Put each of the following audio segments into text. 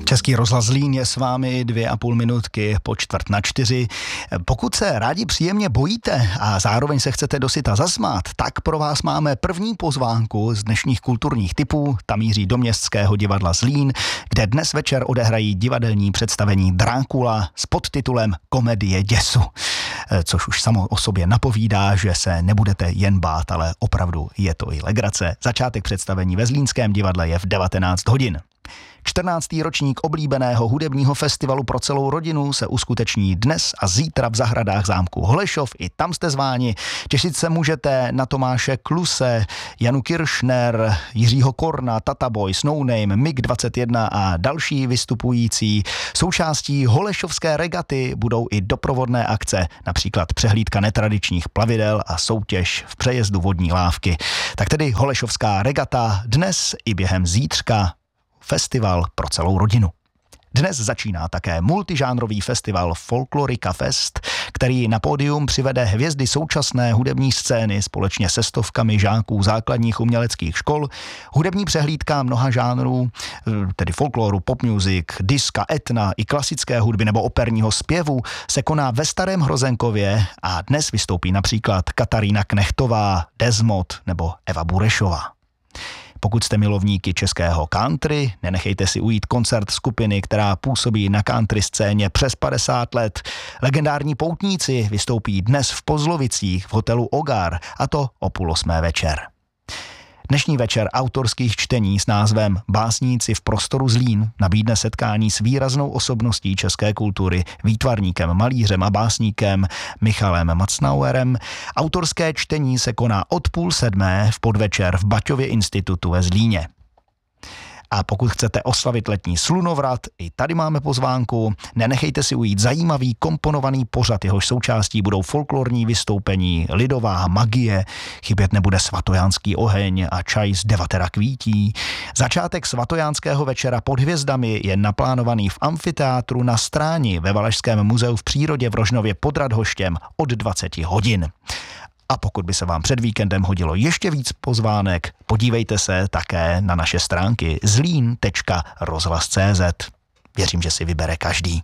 Český rozhlas Zlín je s vámi 2,5 minutky po 3:45. Pokud se rádi příjemně bojíte a zároveň se chcete dosyta zasmát, tak pro vás máme první pozvánku z dnešních kulturních tipů. Ta míří do Městského divadla Zlín, kde dnes večer odehrají divadelní představení Drákula s podtitulem Komedie děsu. Což už samo o sobě napovídá, že se nebudete jen bát, ale opravdu je to i legrace. Začátek představení ve Zlínském divadle je v 19 hodin. 14. ročník oblíbeného hudebního festivalu pro celou rodinu se uskuteční dnes a zítra v zahradách zámku Holešov. I tam jste zváni. Těšit se můžete na Tomáše Kluse, Janu Kiršner, Jiřího Korna, Tata Boy, Snowname, MiG-21 a další vystupující. Součástí holešovské regaty budou i doprovodné akce, například přehlídka netradičních plavidel a soutěž v přejezdu vodní lávky. Tak tedy holešovská regata dnes i během zítřka. Festival pro celou rodinu. Dnes začíná také multižánrový festival Folklorika Fest, který na pódium přivede hvězdy současné hudební scény společně se stovkami žáků základních uměleckých škol. Hudební přehlídka mnoha žánrů, tedy folkloru, pop music, diska, etna i klasické hudby nebo operního zpěvu, se koná ve Starém Hrozenkově a dnes vystoupí například Katarína Knechtová, Desmod nebo Eva Burešová. Pokud jste milovníky českého country, nenechejte si ujít koncert skupiny, která působí na country scéně přes 50 let. Legendární Poutníci vystoupí dnes v Pozlovicích v hotelu Ogar, a to o 7:30 večer. Dnešní večer autorských čtení s názvem Básníci v prostoru Zlín nabídne setkání s výraznou osobností české kultury, výtvarníkem, malířem a básníkem Michalem Macnauerem. Autorské čtení se koná od 6:30 v podvečer v Baťově institutu ve Zlíně. A pokud chcete oslavit letní slunovrat, i tady máme pozvánku. Nenechejte si ujít zajímavý komponovaný pořad, jehož součástí budou folklorní vystoupení, lidová magie, chybět nebude svatojánský oheň a čaj z Devatera kvítí. Začátek svatojánského večera pod hvězdami je naplánovaný v amfiteátru na Stráni ve Valašském muzeu v přírodě v Rožnově pod Radhoštěm od 20 hodin. A pokud by se vám před víkendem hodilo ještě víc pozvánek, podívejte se také na naše stránky zlín.rozhlas.cz. Věřím, že si vybere každý.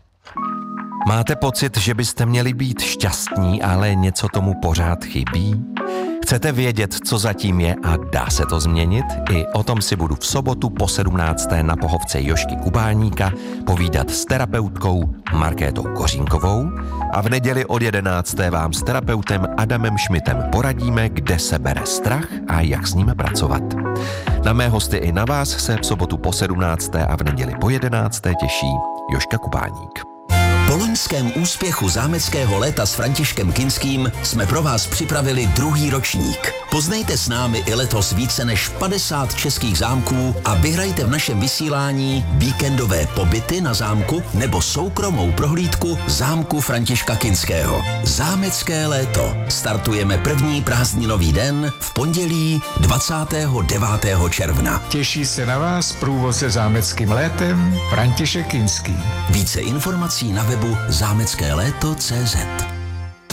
Máte pocit, že byste měli být šťastní, ale něco tomu pořád chybí? Chcete vědět, co zatím je a dá se to změnit? I o tom si budu v sobotu po 17. na pohovce Jožky Kubáníka povídat s terapeutkou Markétou Kořínkovou a v neděli od 11. vám s terapeutem Adamem Šmitem poradíme, kde se bere strach a jak s ním pracovat. Na mé hosty i na vás se v sobotu po 17. a v neděli po 11. těší Jožka Kubáník. Po loňském úspěchu zámeckého léta s Františkem Kinským jsme pro vás připravili druhý ročník. Poznejte s námi i letos více než 50 českých zámků a vyhrajte v našem vysílání víkendové pobyty na zámku nebo soukromou prohlídku zámku Františka Kinského. Zámecké léto. Startujeme první prázdninový den v pondělí 29. června. Těší se na vás průvodce zámeckým létem František Kinský. Více informací na webu zámeckéléto.cz.